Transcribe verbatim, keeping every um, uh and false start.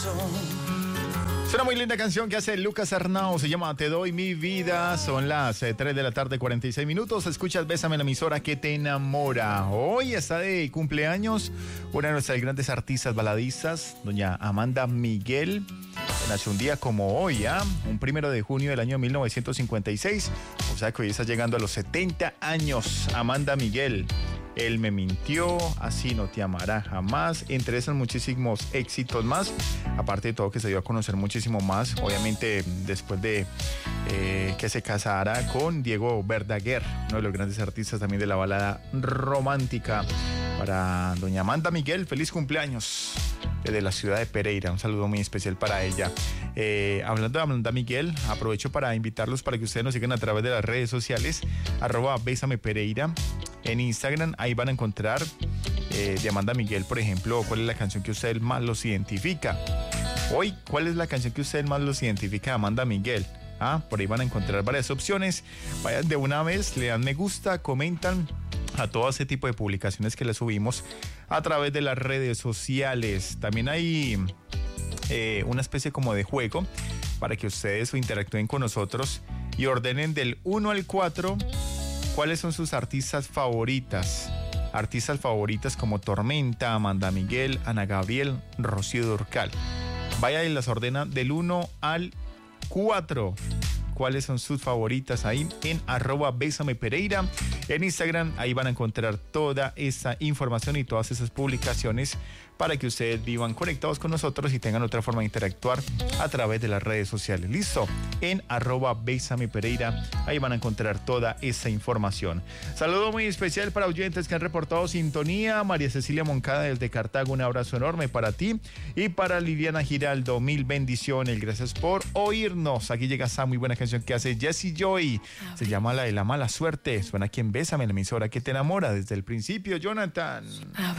Es una muy linda canción que hace Lucas Arnau, se llama Te doy mi vida. Son las eh, tres de la tarde, cuarenta y seis minutos. Escuchas Bésame, la emisora que te enamora. Hoy está de cumpleaños una de nuestras grandes artistas baladistas, doña Amanda Miguel. Nació un día como hoy, ¿ah? Un primero de junio del año mil novecientos cincuenta y seis. O sea que hoy está llegando a los setenta años. Amanda Miguel. Él me mintió, así no te amará jamás, entre esos muchísimos éxitos más, aparte de todo que se dio a conocer muchísimo más, obviamente después de eh, que se casara con Diego Verdaguer, uno de los grandes artistas también de la balada romántica. Para doña Amanda Miguel, feliz cumpleaños desde la ciudad de Pereira, un saludo muy especial para ella. Eh, hablando de Amanda Miguel, aprovecho para invitarlos para que ustedes nos sigan a través de las redes sociales, arroba Bésame Pereira, en Instagram. Ahí van a encontrar eh, de Amanda Miguel, por ejemplo, cuál es la canción que ustedes más los identifica. Hoy, ¿cuál es la canción que ustedes más los identifica de Amanda Miguel? Ah, por ahí van a encontrar varias opciones. Vayan de una vez, le dan me gusta, comentan a todo ese tipo de publicaciones que les subimos a través de las redes sociales. También hay eh, una especie como de juego para que ustedes interactúen con nosotros y ordenen del uno al cuatro cuáles son sus artistas favoritas. Artistas favoritas como Tormenta, Amanda Miguel, Ana Gabriel, Rocío Dúrcal. Vaya y las ordena del uno al cuatro. ¿Cuáles son sus favoritas? Ahí en arroba Bésame Pereira. En Instagram, ahí van a encontrar toda esa información y todas esas publicaciones para que ustedes vivan conectados con nosotros y tengan otra forma de interactuar a través de las redes sociales. ¿Listo? En arroba Bésame Pereira, ahí van a encontrar toda esa información. Saludo muy especial para oyentes que han reportado sintonía. María Cecilia Moncada desde Cartago, un abrazo enorme para ti. Y para Liliana Giraldo, mil bendiciones. Gracias por oírnos. Aquí llega esa muy buena canción que hace Jessie Joy. Se llama La de la Mala Suerte. Suena aquí en Bésame, la emisora que te enamora desde el principio, Jonathan.